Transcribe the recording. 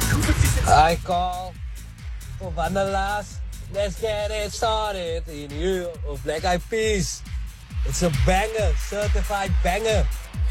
I call for Vanillas. Let's get it started in you of Black Eyed Peas. It's a banger, certified banger.